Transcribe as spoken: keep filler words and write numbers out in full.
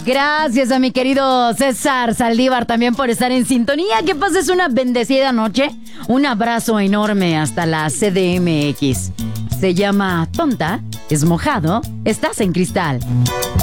Gracias a mi querido César Saldívar también por estar en sintonía. Que pases una bendecida noche. Un abrazo enorme hasta la C D M X. Se llama Tonta, es mojado, estás en Cristal.